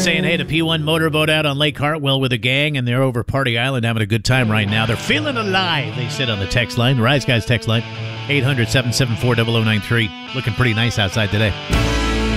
saying, hey, the P1 motorboat out on Lake Hartwell with a gang, and they're over Party Island having a good time right now. They're feeling alive, they said on the text line, the Rise Guys text line, 800-774-0093. Looking pretty nice outside today.